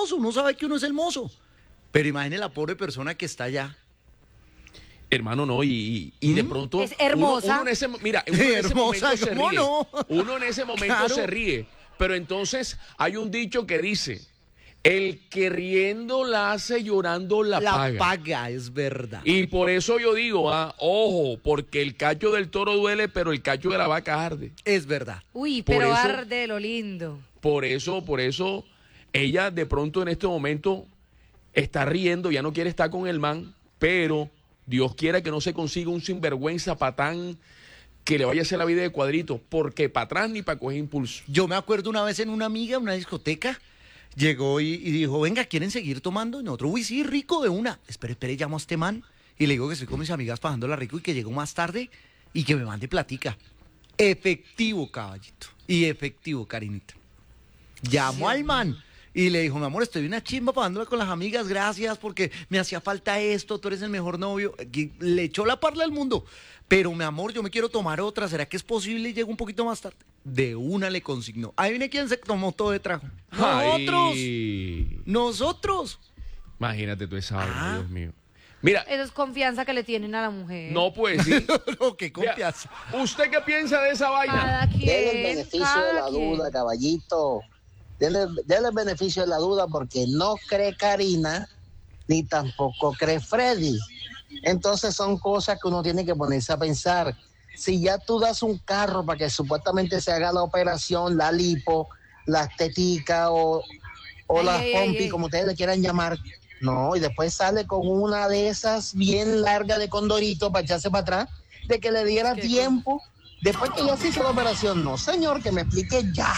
mozo, uno sabe que uno es el mozo. Pero imagine la pobre persona que está allá. Hermano, no, y de pronto... Es hermosa. Uno en ese Hermosa, momento se ¿cómo ríe. no? Uno en ese momento Claro. se ríe. Pero entonces hay un dicho que dice, el que riendo la hace, llorando la paga. paga, es verdad. Y por eso yo digo, ojo, porque el cacho del toro duele, pero el cacho de la vaca arde. Es verdad. Uy, Por pero eso- arde lo lindo. Por eso, ella de pronto en este momento está riendo, ya no quiere estar con el man, pero Dios quiera que no se consiga un sinvergüenza patán que le vaya a hacer la vida de cuadrito, porque para atrás ni para coger impulso. Yo me acuerdo una vez en una amiga, una discoteca, llegó y dijo, venga, ¿quieren seguir tomando? Y nosotros, uy, sí, rico de una. Espere, llamo a este man y le digo que estoy con mis amigas pasándola rico y que llego más tarde y que me mande platica. Efectivo, caballito. Y efectivo, Karinita. Llamó al man y le dijo, mi amor, estoy una chimba pasándola con las amigas, gracias porque me hacía falta esto, tú eres el mejor novio. Y le echó la parla al mundo. Pero, mi amor, yo me quiero tomar otra, ¿será que es posible y llego un poquito más tarde? De una le consignó. Ahí viene quien se tomó todo de trago. ¡Nosotros! Ay, ¡Nosotros! imagínate tú esa vaina, Ah. Dios mío. Mira, Eso es confianza que le tienen a la mujer. no pues sí. No, qué Vea, confianza. ¿usted qué piensa de esa vaina? Cada quien. Denle el beneficio de la cada quien. duda, caballito. Denle el beneficio de la duda porque no cree Karina ni tampoco cree Freddy. Entonces son cosas que uno tiene que ponerse a pensar. Si ya tú das un carro para que supuestamente se haga la operación, la lipo, la estética o la Ay, pompi, como ustedes le quieran llamar, no, y después sale con una de esas bien larga de condorito para echarse para atrás, de que le diera tiempo, después que ya se hizo la operación. No, señor, que me explique ya.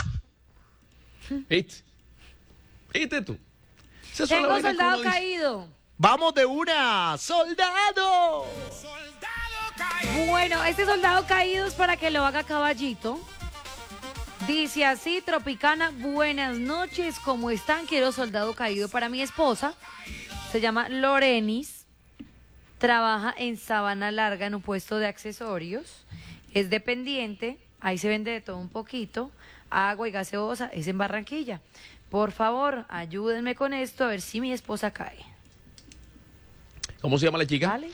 ¿Viste tú? Esas son las Tengo vainas que soldado uno dice. caído. ¡Vamos de una! ¡Soldado! Bueno, este soldado caído es para que lo haga Caballito. Dice así, Tropicana, buenas noches, ¿cómo están? Quiero soldado caído para mi esposa. Se llama Lorenis. Trabaja en Sabana Larga en un puesto de accesorios. Es dependiente, ahí se vende de todo un poquito. Agua y gaseosa, es en Barranquilla. Por favor, ayúdenme con esto a ver si mi esposa cae. ¿Cómo se llama la chica? ¿Vale?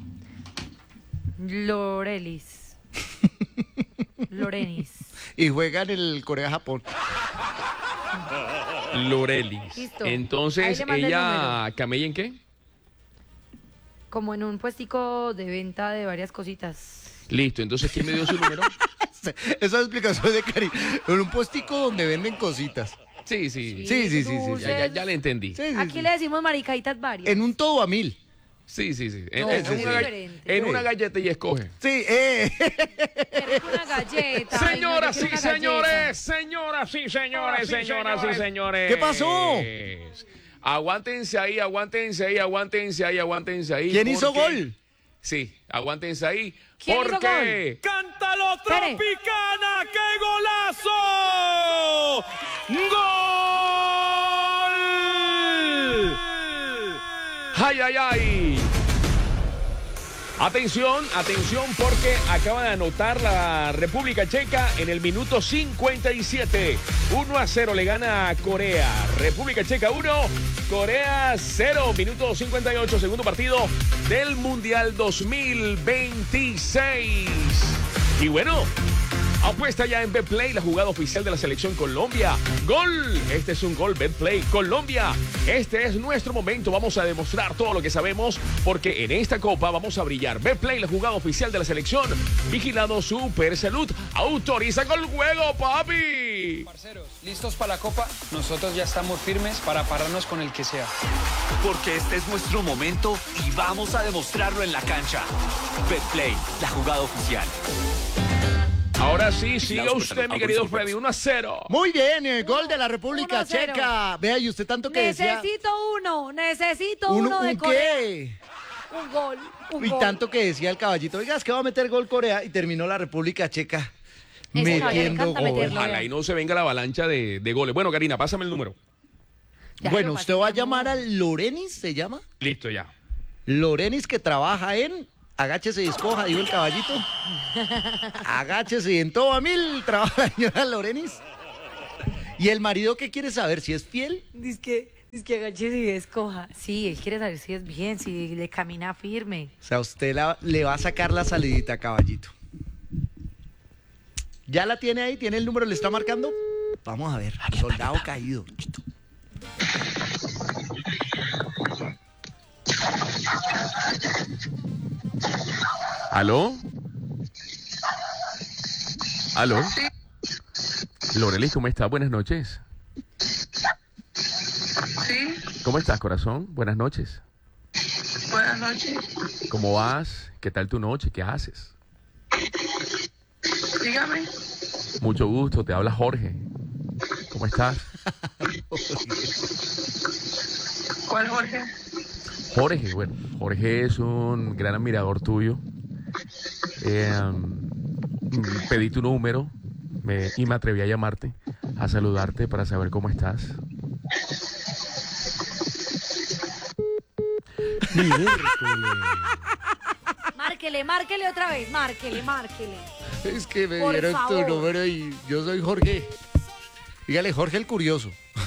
Lorelis. Lorenis. Y juega en el Corea-Japón. Lorelis. Listo. Ahí Entonces, le mandé el ¿ella camella en qué? Como en un puestico de venta de varias cositas. Listo, entonces, ¿quién me dio su número? Esa explicación de Cari. En un puestico donde venden cositas. Sí, sí. Sí. Ya le entendí. Sí, sí, Aquí sí. le decimos maricaitas varias. En un todo a 1000. Sí. No, es diferente. En una galleta y escoge. Sí, Quiero una galleta. Ay, no, Señoras yo y quiero una señores, señoras y señores, señoras y señores. ¿Qué pasó? Aguántense ahí, aguántense ahí, aguántense ahí, aguántense ahí. ¿quién hizo porque- gol? Sí, aguántense ahí. ¿Quién hizo Porque ¡Cántalo, Espere. Tropicana! ¡Qué golazo! ¡Gol! ¡ay! Atención, porque acaba de anotar la República Checa en el minuto 57. 1-0 le gana a Corea. República Checa 1, Corea 0. Minuto 58, segundo partido del Mundial 2026. Y bueno, apuesta ya en Betplay, la jugada oficial de la selección Colombia. ¡Gol! Este es un gol, Betplay. Colombia, este es nuestro momento. Vamos a demostrar todo lo que sabemos porque en esta copa vamos a brillar. Betplay, la jugada oficial de la selección. Vigilado Super Salud. Autoriza con el juego, papi. Parceros, ¿listos para la Copa? Nosotros ya estamos firmes para pararnos con el que sea. Porque este es nuestro momento y vamos a demostrarlo en la cancha. Betplay, la jugada oficial. Ahora sí, siga usted, mi querido Freddy. 1-0. Muy bien, el gol de la República 1-0. Checa. Vea, y usted tanto que decía... Necesito uno de ¿Un Corea. qué? Un gol, un Y gol. tanto que decía el caballito, oiga, es que va a meter gol Corea y terminó la República Checa Ese caballero le metiendo encanta gol. meterlo. Ojalá y no se venga la avalancha de goles. Bueno, Karina, pásame el número. Ya, Bueno, lo usted pasé, va a mi llamar amor. al Lorenis, ¿se llama? Listo, ya. Lorenis, que trabaja en... Agáchese y escoja, dijo el caballito. Agáchese y en todo a 1000 trabaja la señora Lorenis. ¿Y el marido qué quiere saber? ¿Si es fiel? Dice que Es que agache y escoja. Sí, él quiere saber si es bien, si le camina firme. O sea, usted le va a sacar la salidita a Caballito. ¿Ya la tiene ahí? ¿Tiene el número? ¿Le está marcando? Vamos a ver. Soldado caído. ¿Aló? ¿Aló? Loreli, ¿cómo estás? Buenas noches. Sí, ¿Cómo estás, corazón? Buenas noches. buenas noches. ¿Cómo vas? ¿Qué tal tu noche? ¿Qué haces? Dígame. Mucho gusto, te habla Jorge. ¿Cómo estás? ¿Cuál Jorge? Jorge, bueno, Jorge es un gran admirador tuyo. Pedí tu número y me atreví a llamarte, a saludarte para saber cómo estás. Márquele otra vez, márquele. Es que me Por dieron favor. tu número y yo soy Jorge. Dígale, Jorge el curioso.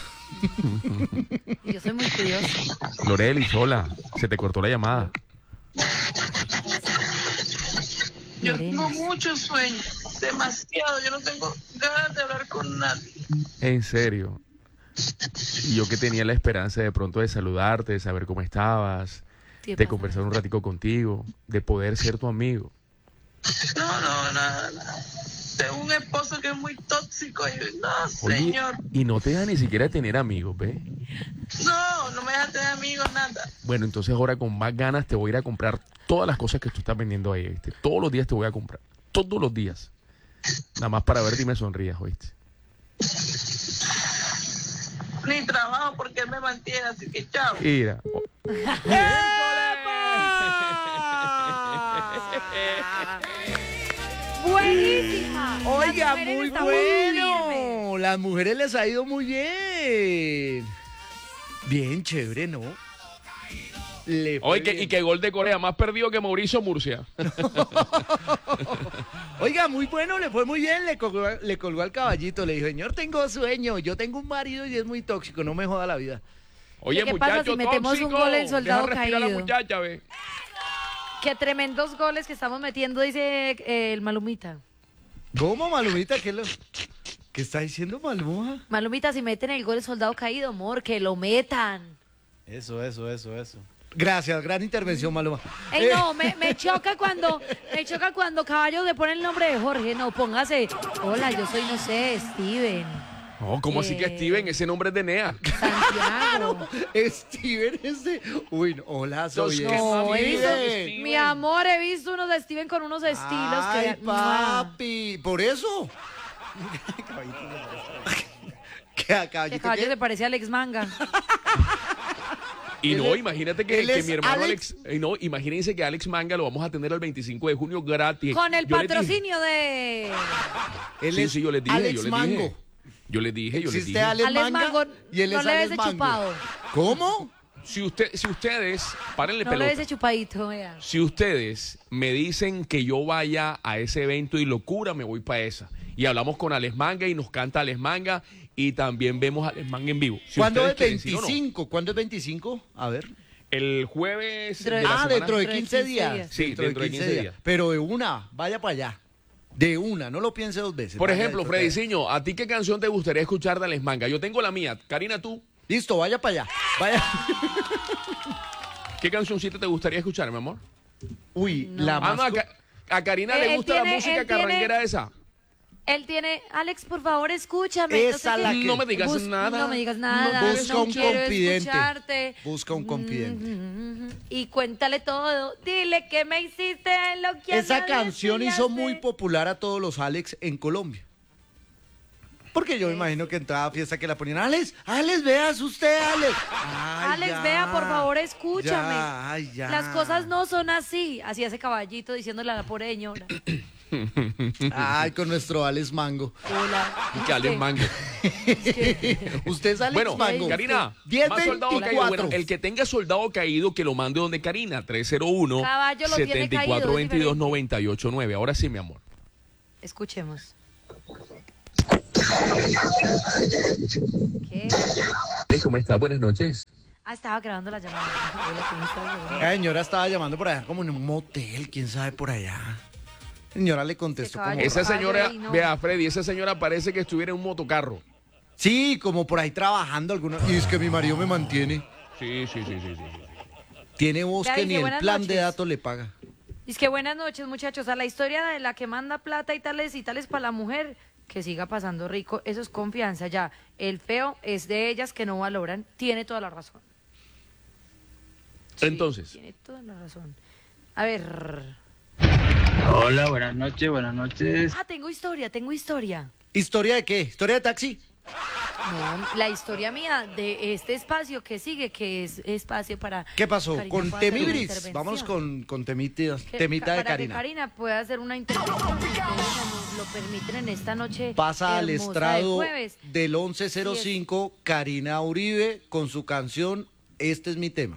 Yo soy muy curiosa. Loreli, sola, se te cortó la llamada. Yo Lorena. tengo mucho sueño, demasiado. Yo no tengo ganas de hablar con nadie. En serio. Y yo que tenía la esperanza de pronto de saludarte, de saber cómo estabas, ¿Qué de pasa? conversar un ratico contigo, de poder ser tu amigo. No, nada. Tengo un esposo que es muy tóxico y no, Oye, señor. y no te deja ni siquiera tener amigos, ¿ves? No me deja tener amigos, nada. Bueno, entonces ahora con más ganas te voy a ir a comprar todas las cosas que tú estás vendiendo ahí, ¿viste? Todos los días te voy a comprar. Todos los días. Nada más para verte y me sonrías, ¿oíste? Ni trabajo porque él me mantiene, así que chao. Mira. Buenísima. Oiga, Las mujeres muy estamos firmes. bueno. Las mujeres les ha ido muy bien. Bien chévere, ¿no? Le fue Oye, bien. y que gol de Corea, más perdido que Mauricio Murcia. Oiga, muy bueno, le fue muy bien, le colgó al Caballito, le dijo, señor, tengo sueño, yo tengo un marido y es muy tóxico, no me joda la vida. Oye, ¿Qué pasa muchacho si metemos un tóxico, gol en Soldado deja respirar a la Caído? muchacha, ve. Qué tremendos goles que estamos metiendo, dice el Malumita. ¿Cómo, Malumita? ¿Qué está diciendo Maluma? Malumita, si meten el gol de Soldado Caído, amor, que lo metan. Eso. Gracias, gran intervención, Maluma. Ey, no, me choca cuando Caballo le pone el nombre de Jorge. No, póngase, hola, yo soy, no sé, Steven, No, ¿cómo así que Steven? Ese nombre es de Nea. Santiago. Steven es de... Uy, no, hola, soy No, he visto, Steven. mi amor, he visto unos de Steven con unos estilos Ay, que... papi, por eso. ¿Qué a Que Caballito Caballo qué? le parece a Alex Manga. Y Él no, es- imagínate que él es mi hermano Alex. no, imagínense que Alex Manga lo vamos a tener el 25 de junio gratis. Con el Yo les dije- patrocinio de... Él Sí, es sí, yo les dije, Alex yo les Mango. dije. Yo les dije. Existe Alex Alex Manga Mango, y él no es le Alex des Mango. chupado. ¿Cómo? Si ustedes, párenle No le pelota. des chupadito, vea. Si ustedes me dicen que yo vaya a ese evento y locura, me voy para esa. Y hablamos con Alex Manga y nos canta Alex Manga y también vemos a Alex Manga en vivo. Si ¿Cuándo es ustedes quieren, ¿sí o no? 25? ¿Cuándo es 25? A ver. El jueves Dentro de- de la semana. Dentro de Dentro de 15 15 días. días. Sí, dentro de 15 días. Pero de una, vaya para allá. De una, no lo piense dos veces. Por Vaya ejemplo, de toque. Freddyciño, ¿a ti qué canción te gustaría escuchar de Alex Manga? Yo tengo la mía. Karina, ¿tú? Listo, vaya para allá. Vaya. ¿Qué cancioncita te gustaría escuchar, mi amor? Uy, No. la Ah, más... no, a Karina le Él gusta la tiene- música él tiene- carranguera esa. Él tiene, Alex, por favor, escúchame. Esa qué. la que- No me digas nada. No me digas nada. No, busca un quiero confidente. escucharte. Busca un confidente. Y cuéntale todo. Dile que me hiciste lo que a Esa nadie canción se le hizo hace. muy popular a todos los Alex en Colombia. Porque yo me imagino que en toda fiesta que la ponían, Alex, veas usted, Alex. Ay, Alex, ya. vea, por favor, escúchame. Ya, ay, ya. Las cosas no son así. Así hace Caballito diciéndole a la pobre señora. Ay, con nuestro Alex Mango. Hola. Y que Alex Manga. Usted es Alex Bueno, Mango. Karina, 10, más soldado caído. 24. Bueno, el que tenga soldado caído, que lo mande donde Karina, 301 Caballo lo tiene caído, 74 es 22 98 9. Ahora sí, mi amor. Escuchemos. ¿Qué? ¿Cómo está? Buenas noches. Estaba grabando la llamada. La señora estaba llamando por allá como en un motel, quién sabe por allá. La señora le contestó como... Esa señora, no. vea, Freddy, esa señora parece que estuviera en un motocarro. Sí, como por ahí trabajando alguna... Y es que mi marido me mantiene. Sí. Tiene voz Ya que dice, ni el buenas plan de noches. datos le paga. Es que buenas noches, muchachos. A la historia de la que manda plata y tales para la mujer, que siga pasando rico, eso es confianza ya. El feo es de ellas que no valoran. Tiene toda la razón. Sí, Entonces. tiene toda la razón. A ver. Hola, buenas noches, buenas noches. Tengo historia. ¿Historia de qué? ¿Historia de taxi? No, la historia mía de este espacio que sigue, que es espacio para... ¿Qué pasó? Karina Con pueda hacer una Temibris. intervención. Vamos con temita Que- de para Karina. que Karina pueda hacer una intervención. Si ustedes nos lo permiten en esta noche Pasa al hermosa de estrado jueves. del 1105 Karina Uribe con su canción Este es mi tema.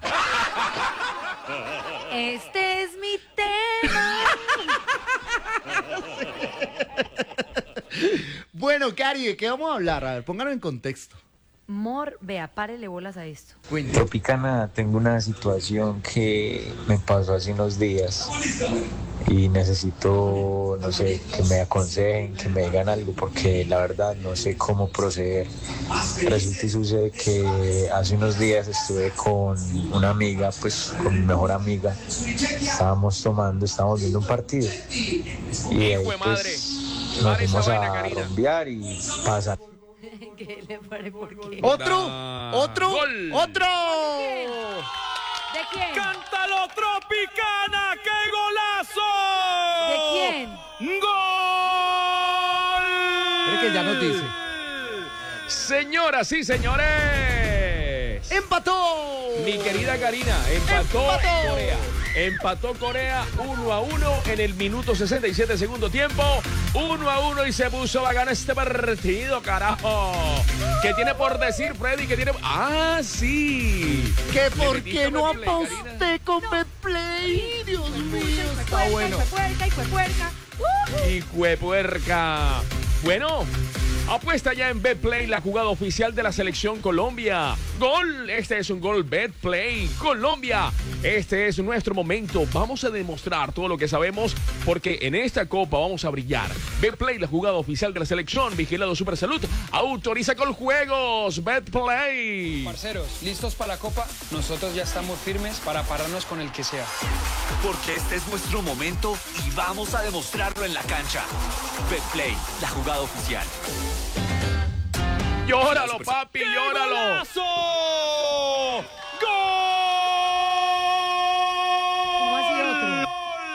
Este es mi tema. Bueno, Cari, ¿de qué vamos a hablar? A ver, pónganlo en contexto. Mor, vea, párele bolas a esto. Cuéntame. Tropicana, tengo una situación que me pasó hace unos días y necesito, no sé, que me aconsejen, que me digan algo, porque la verdad no sé cómo proceder. Resulta y sucede que hace unos días estuve con una amiga, pues con mi mejor amiga, estábamos viendo un partido y ahí Hijo de madre. pues nos Pare esa fuimos vaina, a Karina. rumbear y pasar. ¿Qué le pare por qué? ¡Otro! Gol. ¡Otro! ¿De quién? ¡Cántalo, Tropicana! ¡Qué golazo! ¿De quién? ¡Gol! Espere que ya nos dice. Señoras y señores. ¡Empató! Mi querida Karina, empató ¡Empató! Corea. Empató Corea 1-1 en el minuto 67 segundo tiempo. 1-1 y se puso a ganar este partido, carajo. ¿Qué tiene por decir, Freddy? ¿Qué tiene? ¡Ah, sí! ¿Que ¿Le por metiste qué no Betplay, Karina? aposté con Betplay? Dios mío, está bueno. Fue puerca. Y cuepuerca. Bueno, apuesta ya en Betplay, la jugada oficial de la selección Colombia. ¡Gol! Este es un gol Betplay. Colombia. Este es nuestro momento. Vamos a demostrar todo lo que sabemos porque en esta copa vamos a brillar. Betplay, la jugada oficial de la selección. Vigilado Supersalud. Autoriza con juegos. Betplay. Parceros, ¿listos para la copa? Nosotros ya estamos firmes para pararnos con el que sea. Porque este es nuestro momento y vamos a demostrarlo en la cancha. Betplay, la jugada oficial. Llóralo, papi, llóralo. ¡Golazo! ¿Cómo así otro?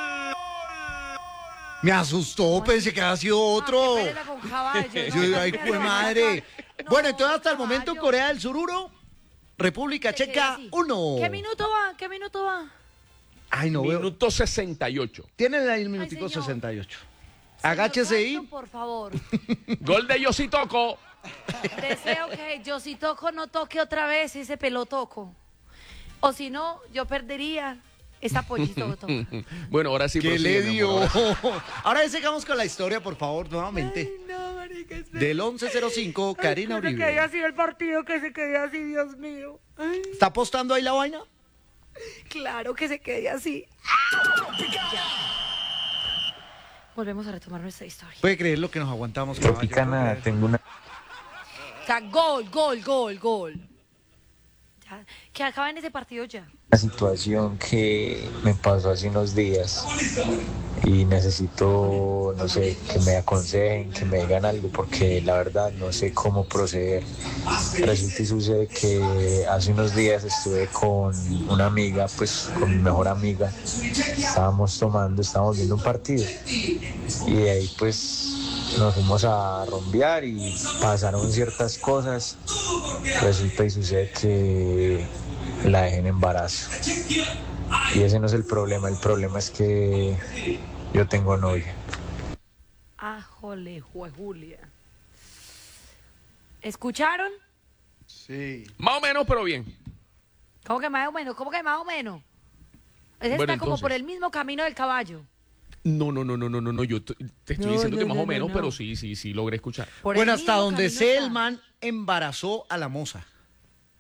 Me asustó, pensé que había sido otro. Qué pereza con caballo, Yo, ay, no, jue madre. no, Bueno, entonces hasta el caballo. momento Corea del Sur 1, República Se queda Checa así. 1. ¿Qué minuto va? ¿Qué minuto va? Ay, no veo. Minuto 68. Tienen ahí el minutico señor. 68. Agáchese ahí. Señor, por favor. Gol de Yositoco. Deseo que Yositoco no toque otra vez ese pelotoco. O si no, yo perdería esa pollito toca. Bueno, ahora sí ¿Qué prosigue, le mi dio? amor. Ahora sigamos con la historia, por favor, nuevamente. No, marica, Del 1105, Karina Que Uribe. haya sido el partido, que se quede así, Dios mío. Ay, ¿Está apostando ahí la vaina? claro que se quede así. Ya. Volvemos a retomar nuestra historia. Puede creer lo que nos aguantamos. caballo? Tropicana, tengo una O sea, gol. Ya, que acaben ese partido ya. situación que me pasó hace unos días y necesito, no sé, que me aconsejen, que me digan algo, porque la verdad no sé cómo proceder. Resulta y sucede que hace unos días estuve con una amiga, pues con mi mejor amiga, estábamos viendo un partido y de ahí pues nos fuimos a rumbear y pasaron ciertas cosas. Resulta y sucede que la dejé en embarazo. Y ese no es el problema es que yo tengo novia. Ajole, Julia. ¿Escucharon? Sí. Más o menos, pero bien. ¿Cómo que más o menos? Ese Bueno, está como entonces. por el mismo camino del caballo. No. Yo te estoy No, diciendo que más no, o menos, no. pero sí, logré escuchar. Por Bueno, el hasta mismo donde camino sé, está. el man embarazó a la moza.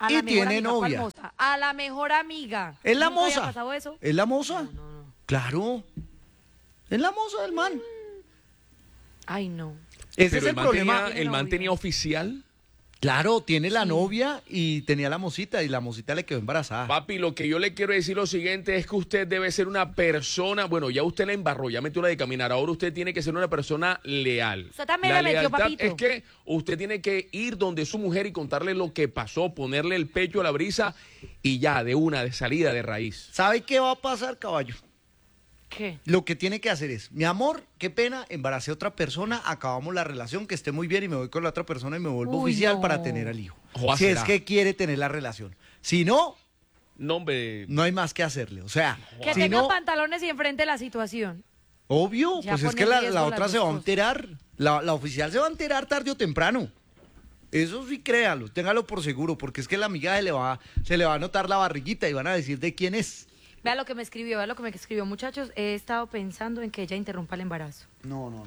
A y la mejor tiene amiga, ¿cuál novia. moza? A la mejor amiga. ¿Es la ¿Nunca había moza? pasado eso? ¿Es la moza? No. Claro. Es la moza del man. Ay, no. Ese Pero es el problema. el man tenía oficial. Claro, tiene la novia y tenía la mocita y la mocita le quedó embarazada. Papi, lo que yo le quiero decir lo siguiente es que usted debe ser una persona, bueno, ya usted la embarró, ya metió la de caminar, ahora usted tiene que ser una persona leal. Usted también la metió, lealtad papito. es que usted tiene que ir donde su mujer y contarle lo que pasó, ponerle el pecho a la brisa y ya, de salida, de raíz. ¿Sabe qué va a pasar, caballo? ¿Qué? Lo que tiene que hacer es, mi amor, qué pena, embaracé a otra persona, acabamos la relación, que esté muy bien y me voy con la otra persona y me vuelvo Uy, oficial no. para tener al hijo. Joder, Si es será. que quiere tener la relación. Si no, No, hombre. no hay más que hacerle. O sea, Que si tenga no, pantalones y enfrente la situación. obvio, Ya pues es pone que en la riesgo las otra dos se va a cosas. enterar. La oficial se va a enterar tarde o temprano. Eso sí, créalo, téngalo por seguro, porque es que la amiga se le va a notar la barriguita y van a decir de quién es. Vea lo que me escribió, muchachos. He estado pensando en que ella interrumpa el embarazo. No.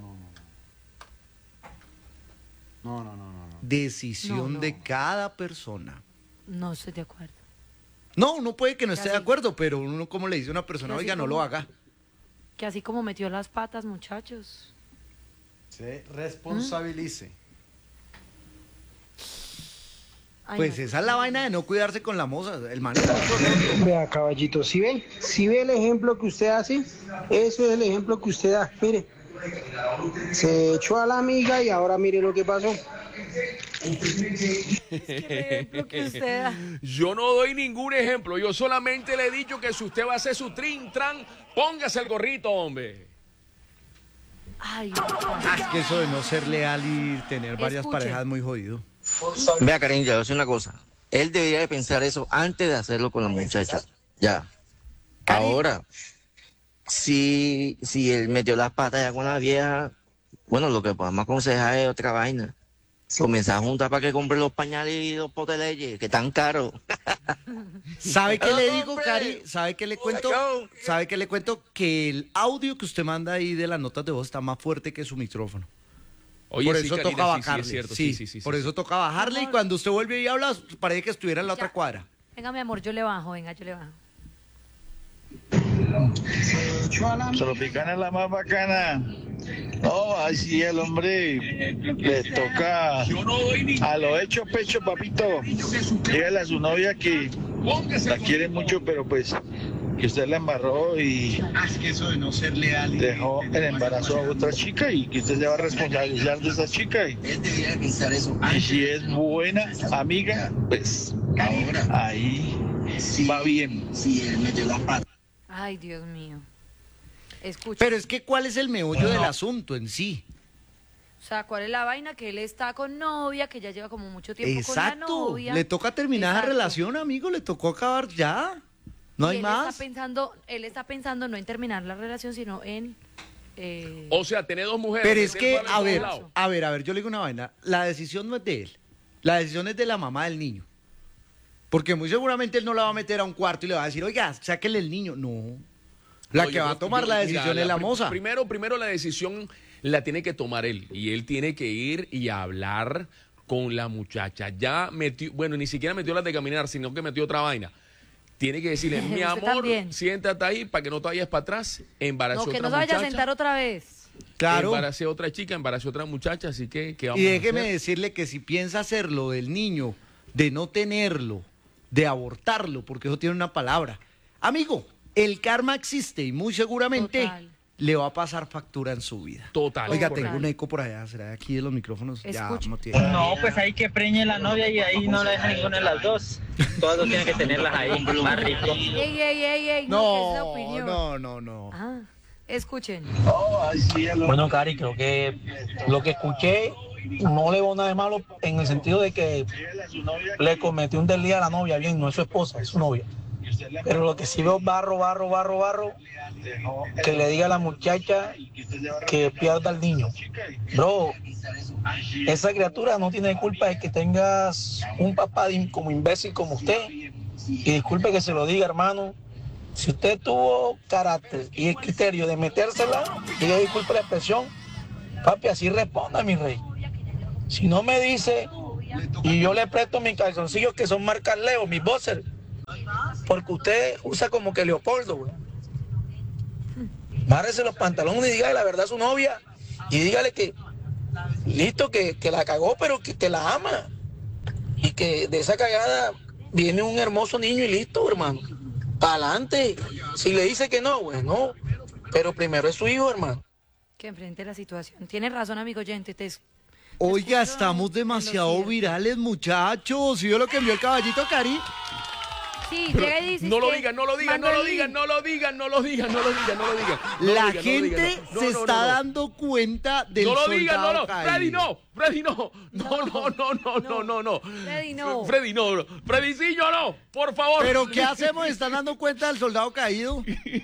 Decisión No. de cada persona. No estoy de acuerdo. No, uno puede que no esté de Así. acuerdo, pero uno como le dice a una persona, Y así oiga, no como- lo haga. Que así como metió las patas, muchachos. Se responsabilice. Ay, Pues no. esa es la vaina de no cuidarse con la moza. El man es Vea, caballito, si ve el ejemplo que usted hace, eso es el ejemplo que usted da. Mire, se echó a la amiga y ahora mire lo que pasó. ejemplo que usted da. Yo no doy ningún ejemplo, yo solamente le he dicho que si usted va a hacer su tran, póngase el gorrito, hombre. Ay, Es que eso de no ser leal y tener varias Escuche. parejas es muy jodido. Vea, cariño, yo voy a decir una cosa. Él debería de pensar eso antes de hacerlo con la muchacha. Ya. Ahora, si él metió las patas ya con la vieja, bueno, lo que podemos aconsejar es otra vaina. Comenzar a juntar para que compre los pañales y los potes de leche, que tan caros. ¿Sabe qué le digo, Hombre. Cari? ¿Sabe qué le cuento? ¿Sabe qué le cuento? Que el audio que usted manda ahí de las notas de voz está más fuerte que su micrófono. Oye, Por sí, eso Karina, toca sí, sí, bajarle. es cierto, Sí, sí, por sí. eso toca bajarle y Amor. cuando usted vuelve y habla, parece que estuviera en la otra Ya. cuadra. venga, mi amor, yo le bajo, venga, yo le bajo. Tropicana es la más bacana. No, así el hombre le toca a lo hecho pecho, papito. Dígale a su novia que la quiere mucho, pero pues que usted la embarró y dejó el embarazo a otra chica y que usted se va a responsabilizar de esa chica. Y si es buena amiga, pues ahí va bien. Ay, Dios mío. Escucha. Pero es que ¿cuál es el meollo del asunto en sí? O sea, ¿cuál es la vaina? Que él está con novia, que ya lleva como mucho tiempo con la Exacto. novia. Le toca terminar la Exacto. relación, amigo, le tocó acabar ya. No Y hay él más. Él está pensando no en terminar la relación, sino en... O sea, tiene dos mujeres. Pero es que, meter para a los ver, dos lados. yo le digo una vaina. La decisión no es de él. La decisión es de la mamá del niño. Porque muy seguramente él no la va a meter a un cuarto y le va a decir, oiga, sáquele el niño. No. La No, que yo va a creo- tomar yo- la mira, decisión es la moza. Primero la decisión la tiene que tomar él. Y él tiene que ir y hablar con la muchacha. Ya metió, bueno, ni siquiera metió las de caminar, sino que metió otra vaina. Tiene que decirle, mi Usted amor, también. siéntate ahí para que no te vayas para atrás. Embaracé No, que otra no se vaya a muchacha. sentar otra vez. Claro. Embaracé otra chica, embaracé otra muchacha, así que ¿qué vamos Y a déjeme hacer? decirle que si piensa hacerlo del niño, de no tenerlo, de abortarlo, porque eso tiene una palabra. Amigo, el karma existe y muy seguramente Total. le va a pasar factura en su vida. Total. Oiga, Total. tengo un eco por allá, ¿será aquí de los micrófonos? Ya, Escuche. no tiene. No, pues ahí que preñe la novia y ahí no la deja ninguna de las dos. Todas dos tienen que tenerlas ahí, más rico. Ey, no, que es la No, opinión. no. Ah, escuchen. Bueno, Cari, creo que lo que escuché no le veo nada de malo en el sentido de que le cometió un desliz a la novia, bien, no es su esposa, es su novia. Pero lo que sí veo barro, que le diga a la muchacha que pierda al niño. Bro, esa criatura no tiene culpa de que tengas un papá como imbécil como usted. Y disculpe que se lo diga, hermano. Si usted tuvo carácter y el criterio de metérsela, y le disculpe la expresión, papi, así responda, mi rey. Si no me dice Y yo le presto mis calzoncillos que son marcas Leo, mis boxers. Porque usted usa como que Leopoldo, güey. Márrese los pantalones y dígale la verdad a su novia. Y dígale que, listo, que la cagó, pero que la ama. Y que de esa cagada viene un hermoso niño y listo, hermano. Adelante. Si le dice que no, pues no. Pero primero es su hijo, hermano. Que enfrente la situación. Tienes razón, amigo oyente. Oiga, estamos demasiado virales, muchachos. ¿Sí vio lo que envió el caballito Cari? Sí, llega y dice no lo digan, no lo digan, no lo digan, no lo digan, no lo digan, no lo digan, no lo digan. La gente se está dando cuenta del soldado caído. No lo digan, no, Freddy no, Freddy no, no. Freddy no. Freddy no, Freddycillo no, por favor. ¿Pero qué hacemos? ¿Están dando cuenta del soldado caído?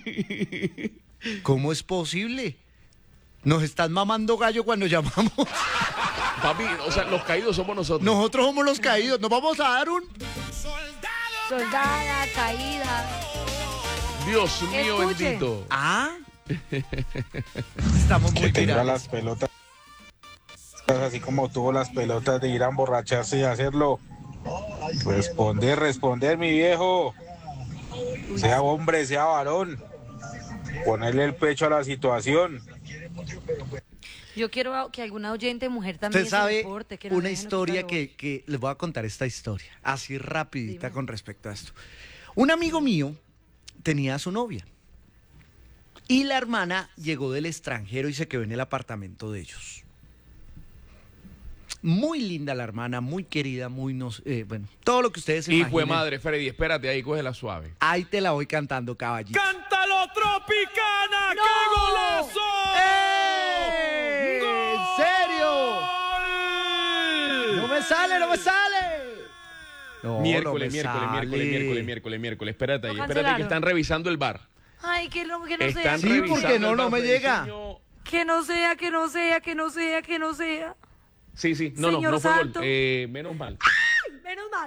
¿Cómo es posible? Nos están mamando gallo cuando llamamos. Papi, o sea, los caídos somos nosotros. Nosotros somos los caídos. Nos vamos a dar un... Soldada caída. Dios mío, Escuche. bendito. Ah. Estamos muy Que tenga virales. las pelotas, así como tuvo las pelotas de ir a emborracharse y hacerlo. Responder, mi viejo. Sea hombre, sea varón. Ponerle el pecho a la situación. Yo quiero que alguna oyente mujer también Usted sabe se reporte, que no una me dejen historia ocultar voz. que les voy a contar esta historia, así rapidita con respecto a esto. Un amigo mío tenía a su novia y la hermana llegó del extranjero y se quedó en el apartamento de ellos. Muy linda la hermana, muy querida, muy bueno, todo lo que ustedes se Hijo de imaginen. madre, Freddy, espérate ahí, cógela suave. Ahí te la voy cantando, caballito. ¡Cántalo, Tropicana! ¡No! ¡Qué golazo! ¿En serio? ¡No me sale, no me sale! No, Miércoles. Espérate ahí, Lo espérate que cancelaron. están revisando el bar. Ay, que no sea. Están Sí, revisando porque no, el bar, no me Freddy, llega. señor. Que no sea. Sí, no Señor fue Santo. gol. Menos mal. Menos mal.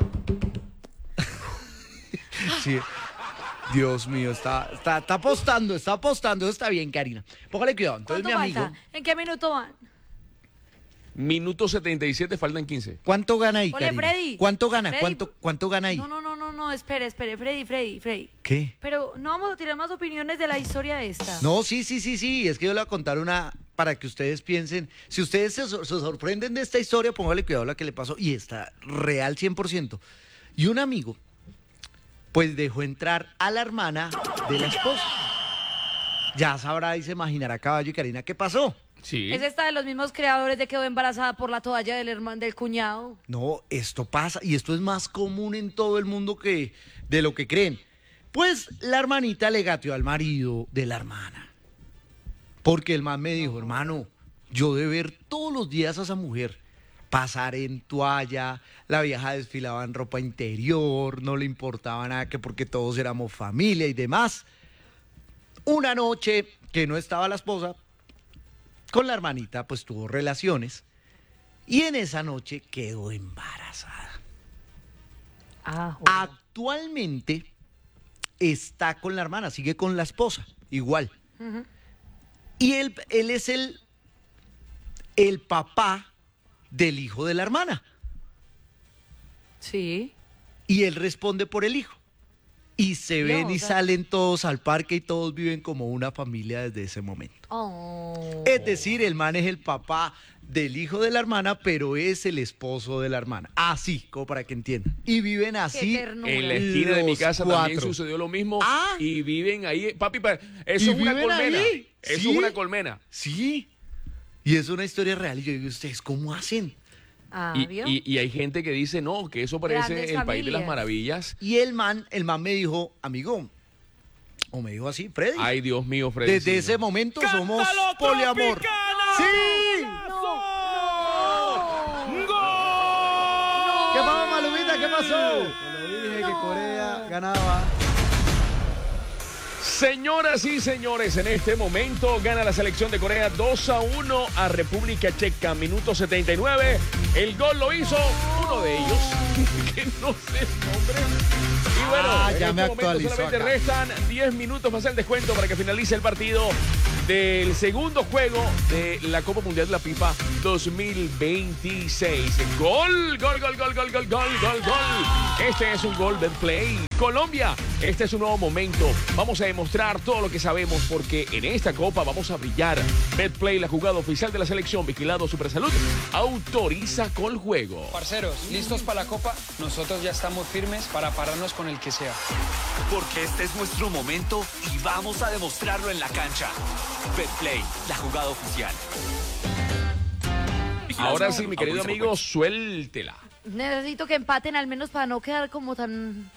Sí. Dios mío, está apostando, Eso está bien, Karina. Póngale cuidado. Entonces, mi ¿Cuánto amigo, falta? ¿En qué minuto van? Minuto 77, faltan 15. ¿cuánto gana ahí, Ole, Karina? Freddy. ¿Cuánto gana? Freddy. ¿Cuánto gana ahí? No, espere, Freddy. ¿Qué? Pero no vamos a tirar más opiniones de la historia esta. No, sí. Es que yo le voy a contar una para que ustedes piensen. Si ustedes se sorprenden de esta historia, póngale cuidado a la que le pasó. Y está real 100%. Y un amigo, pues dejó entrar a la hermana de la esposa. Ya sabrá y se imaginará, Caballo y Karina, ¿qué pasó? Sí. Es esta de los mismos creadores de quedó embarazada por la toalla del hermano del cuñado. No, esto pasa y esto es más común en todo el mundo que de lo que creen. Pues la hermanita le gateó al marido de la hermana. Porque el man me dijo, hermano, yo de ver todos los días a esa mujer pasar en toalla, la vieja desfilaba en ropa interior, no le importaba nada que porque todos éramos familia y demás. Una noche que no estaba la esposa, con la hermanita pues tuvo relaciones y en esa noche quedó embarazada. Actualmente está con la hermana, sigue con la esposa, igual. Y él es el papá del hijo de la hermana. Sí. Y él responde por el hijo. Y se ven y salen todos al parque y todos viven como una familia desde ese momento. Oh. Es decir, el man es el papá del hijo de la hermana, pero es el esposo de la hermana. Así, como para que entiendan. Y viven así. En la esquina de mi los casa también cuatro. sucedió lo mismo. Ah. Y viven ahí. Papi, eso ¿Y es una viven colmena. ahí? Eso ¿Sí? es una colmena. Sí. Y es una historia real. Y yo digo, ¿ustedes cómo hacen? ¿Vio? Y hay gente que dice, no, que eso parece Grandes el país de las familias. maravillas. Y el man me dijo, amigo, o me dijo así, Freddy. Ay, Dios mío, Freddy. Desde ese momento somos poliamor. ¡Sí! ¿Qué pasó, Malumita? ¿Qué pasó? Te lo dije que Corea ganaba. Señoras y señores, en este momento gana la selección de Corea 2-1 a República Checa. Minuto 79. El gol lo hizo uno de ellos, que no sé el nombre. Y bueno, ya me este momento actualizó solamente acá. restan 10 minutos más el descuento para que finalice el partido del segundo juego de la Copa Mundial de la FIFA 2026. Gol, gol, gol, gol, gol, gol, gol, gol, gol. Este es un gol Betplay. Colombia, este es un nuevo momento. Vamos a demostrar todo lo que sabemos porque en esta Copa vamos a brillar. Betplay, la jugada oficial de la selección, vigilado Supersalud, autoriza con juego. Parceros, ¿listos para la Copa? Nosotros ya estamos firmes para pararnos con el que sea. Porque este es nuestro momento y vamos a demostrarlo en la cancha. Betplay, la jugada oficial. Ahora sí, mi querido amigo, suéltela. Necesito que empaten al menos para no quedar como tan